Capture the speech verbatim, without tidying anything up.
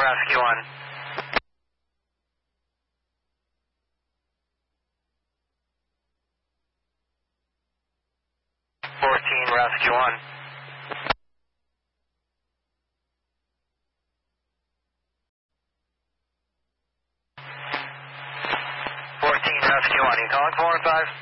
Rescue one. fourteen, Rescue one. fourteen, Rescue one. You calling four and five?